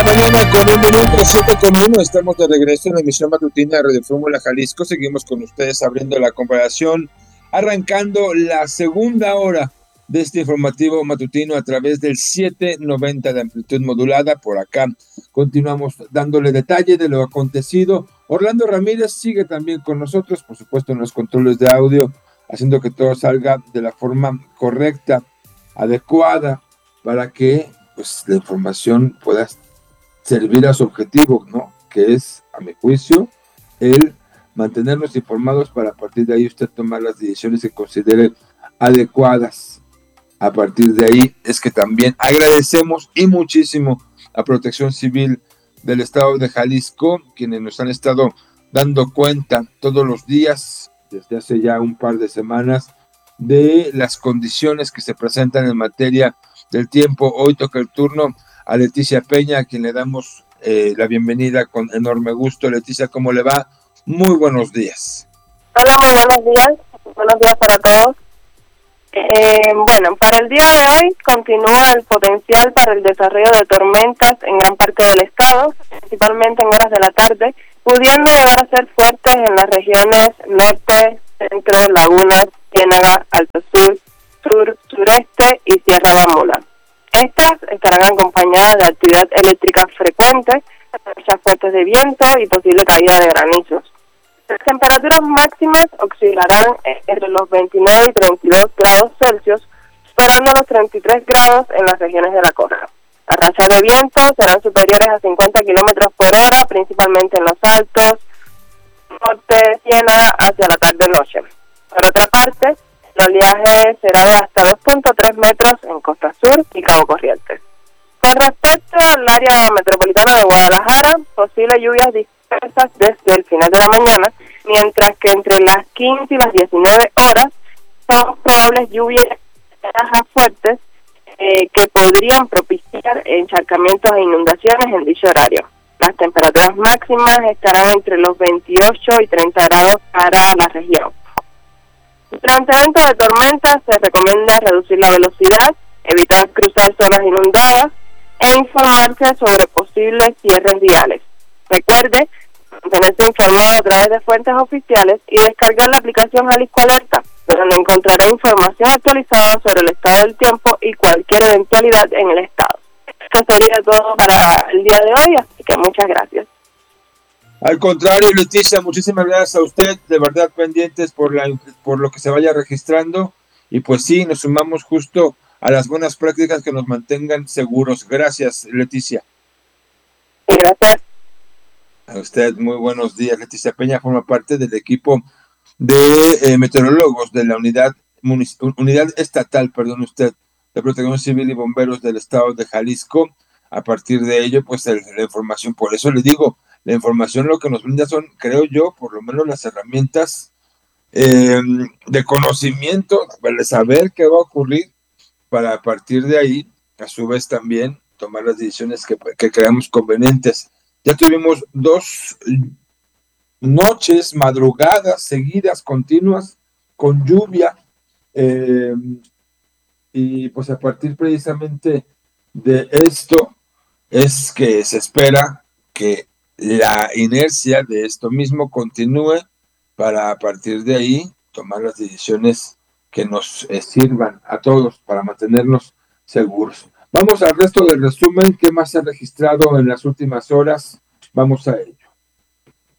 mañana con un minuto, 7:01. Estamos de regreso en la emisión matutina de Radio Fórmula Jalisco. Seguimos con ustedes abriendo la comparación, arrancando la segunda hora de este informativo matutino a través del 790 de amplitud modulada. Por acá continuamos dándole detalle de lo acontecido. Orlando Ramírez sigue también con nosotros, por supuesto, en los controles de audio, haciendo que todo salga de la forma correcta, adecuada, para que pues la información pueda servir a su objetivo, ¿no? Que es, a mi juicio, el mantenernos informados para a partir de ahí usted tomar las decisiones que considere adecuadas. A partir de ahí es que también agradecemos y muchísimo a Protección Civil del Estado de Jalisco, quienes nos han estado dando cuenta todos los días, desde hace ya un par de semanas, de las condiciones que se presentan en materia del tiempo. Hoy toca el turno a Leticia Peña, a quien le damos la bienvenida con enorme gusto. Leticia, ¿cómo le va? Muy buenos días. Hola, muy buenos días. Buenos días para todos. Bueno, para el día de hoy continúa el potencial para el desarrollo de tormentas en gran parte del estado, principalmente en horas de la tarde, pudiendo llegar a ser fuertes en las regiones norte, centro, lagunas, Ciénaga, Alto Sur, sur, sureste y Sierra de Amula. Estas estarán acompañadas de actividad eléctrica frecuente, rachas fuertes de viento y posible caída de granizos. Las temperaturas máximas oscilarán entre los 29 y 32 grados Celsius, superando los 33 grados en las regiones de la costa. Las rachas de viento serán superiores a 50 kilómetros por hora, principalmente en los altos, norte de Ciénaga hacia la tarde-noche. Por otra parte, el oleaje será de hasta 2.3 metros en Costa Sur y Cabo Corrientes. Con respecto al área metropolitana de Guadalajara, posibles lluvias dispersas desde el final de la mañana, mientras que entre las 15 y las 19 horas son probables lluvias fuertes que podrían propiciar encharcamientos e inundaciones en dicho horario. Las temperaturas máximas estarán entre los 28 y 30 grados para la región. Durante eventos de tormentas se recomienda reducir la velocidad, evitar cruzar zonas inundadas e informarse sobre posibles cierres viales. Recuerde mantenerse informado a través de fuentes oficiales y descargar la aplicación Jalisco Alerta, donde encontrará información actualizada sobre el estado del tiempo y cualquier eventualidad en el estado. Esto sería todo para el día de hoy, así que muchas gracias. Al contrario, Leticia, muchísimas gracias a usted, de verdad pendientes por lo que se vaya registrando, y pues sí, nos sumamos justo a las buenas prácticas que nos mantengan seguros. Gracias, Leticia. Sí, gracias. A usted, muy buenos días. Leticia Peña forma parte del equipo de meteorólogos de la unidad estatal, de Protección Civil y Bomberos del Estado de Jalisco. A partir de ello, pues la información, por eso le digo, la información lo que nos brinda son, creo yo, por lo menos las herramientas de conocimiento, para saber qué va a ocurrir, para a partir de ahí, a su vez también, tomar las decisiones que creamos convenientes. Ya tuvimos 2 noches, madrugadas seguidas, continuas, con lluvia, y pues a partir precisamente de esto es que se espera que la inercia de esto mismo continúe para a partir de ahí tomar las decisiones que nos sirvan a todos para mantenernos seguros. Vamos al resto del resumen. ¿Qué más se ha registrado en las últimas horas? Vamos a ello.